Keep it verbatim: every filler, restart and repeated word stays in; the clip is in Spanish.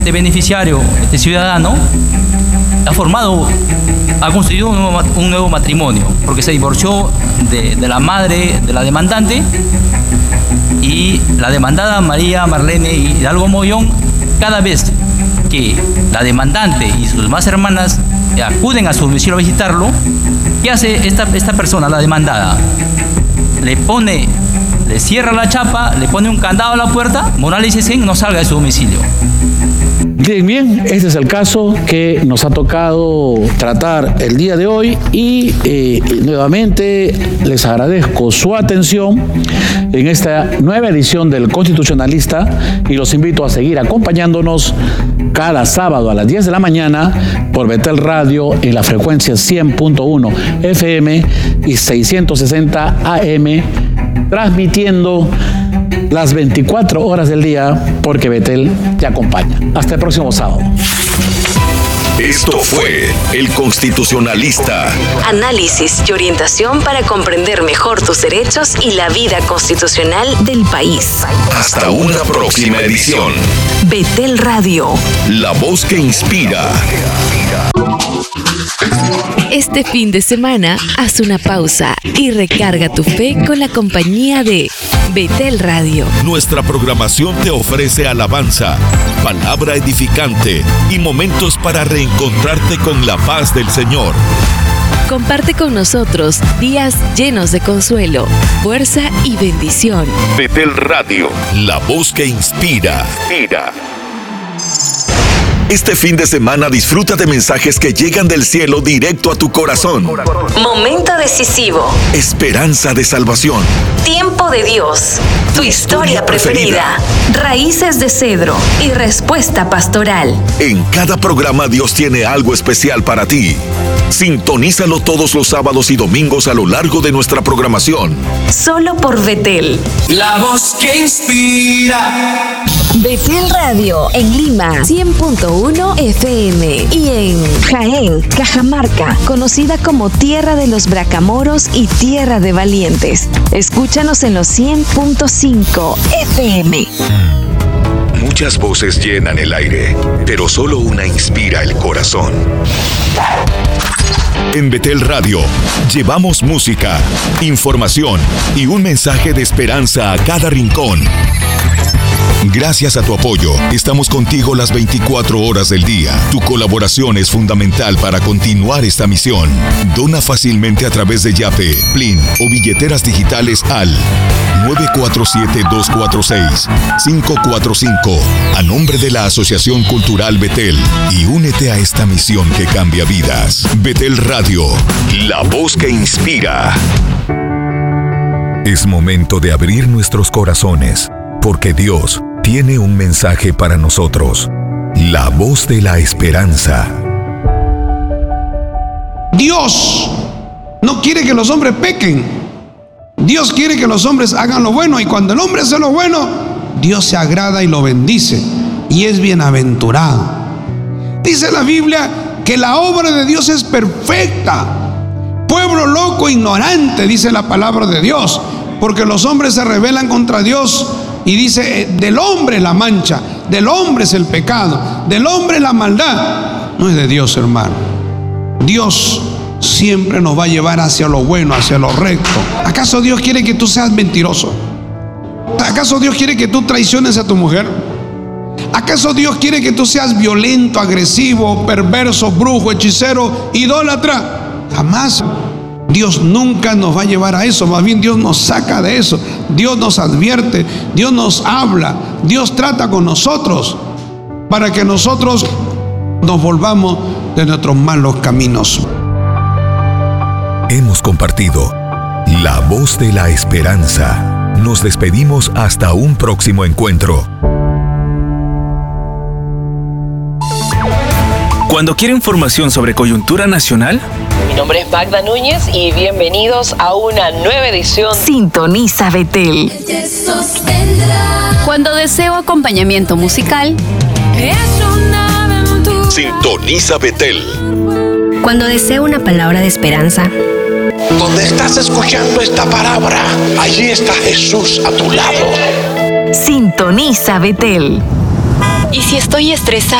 Este beneficiario, este ciudadano, ha formado, ha construido un nuevo, un nuevo matrimonio, porque se divorció de, de la madre de la demandante, y la demandada María Marlene Hidalgo Mollón, cada vez que la demandante y sus más hermanas acuden a su domicilio a visitarlo, ¿qué hace esta, esta persona, la demandada? Le pone, le cierra la chapa, le pone un candado a la puerta, Morales dice que no salga de su domicilio. Bien, bien, este es el caso que nos ha tocado tratar el día de hoy y eh, nuevamente les agradezco su atención en esta nueva edición del Constitucionalista y los invito a seguir acompañándonos cada sábado a las diez de la mañana por Betel Radio en la frecuencia cien punto uno F M y seiscientos sesenta A M, transmitiendo las veinticuatro horas del día, porque Betel te acompaña. Hasta el próximo sábado. Esto fue El Constitucionalista. Análisis y orientación para comprender mejor tus derechos y la vida constitucional del país. Hasta una próxima edición. Betel Radio. La voz que inspira. Este fin de semana, haz una pausa y recarga tu fe con la compañía de Betel Radio. Nuestra programación te ofrece alabanza, palabra edificante y momentos para reencontrarte con la paz del Señor. Comparte con nosotros días llenos de consuelo, fuerza y bendición. Betel Radio, la voz que inspira. Inspira. Este fin de semana disfruta de mensajes que llegan del cielo directo a tu corazón. Momento decisivo. Esperanza de salvación. Tiempo de Dios. Tu historia preferida. Raíces de cedro y respuesta pastoral. En cada programa Dios tiene algo especial para ti. Sintonízalo todos los sábados y domingos a lo largo de nuestra programación. Solo por Betel. La voz que inspira. Betel Radio en Lima, cien punto uno F M, y en Jaén, Cajamarca, conocida como Tierra de los Bracamoros y Tierra de Valientes. Escúchanos en los cien punto cinco F M. Muchas voces llenan el aire, pero solo una inspira el corazón. En Betel Radio, llevamos música, información y un mensaje de esperanza a cada rincón. Gracias a tu apoyo, estamos contigo las veinticuatro horas del día. Tu colaboración es fundamental para continuar esta misión. Dona fácilmente a través de Yape, Plin o billeteras digitales al nueve cuatro siete, dos cuatro seis, cinco cuatro cinco a nombre de la Asociación Cultural Betel, y únete a esta misión que cambia vidas. Betel Radio, la voz que inspira. Es momento de abrir nuestros corazones, porque Dios tiene un mensaje para nosotros. La voz de la esperanza. Dios no quiere que los hombres pequen. Dios quiere que los hombres hagan lo bueno, y cuando el hombre hace lo bueno, Dios se agrada y lo bendice, y es bienaventurado. Dice la Biblia que la obra de Dios es perfecta. Pueblo loco, ignorante, dice la palabra de Dios, porque los hombres se rebelan contra Dios. Y dice, del hombre la mancha, del hombre es el pecado, del hombre la maldad. No es de Dios, hermano. Dios siempre nos va a llevar hacia lo bueno, hacia lo recto. ¿Acaso Dios quiere que tú seas mentiroso? ¿Acaso Dios quiere que tú traiciones a tu mujer? ¿Acaso Dios quiere que tú seas violento, agresivo, perverso, brujo, hechicero, idólatra? Jamás. Dios nunca nos va a llevar a eso, más bien Dios nos saca de eso. Dios nos advierte, Dios nos habla, Dios trata con nosotros para que nosotros nos volvamos de nuestros malos caminos. Hemos compartido la voz de la esperanza. Nos despedimos hasta un próximo encuentro. Cuando quiere información sobre coyuntura nacional, mi nombre es Magda Núñez y bienvenidos a una nueva edición. Sintoniza Betel. Cuando deseo acompañamiento musical, Sintoniza Betel. Cuando deseo una palabra de esperanza, donde estás escuchando esta palabra, allí está Jesús a tu lado. Sintoniza Betel. ¿Y si estoy estresada?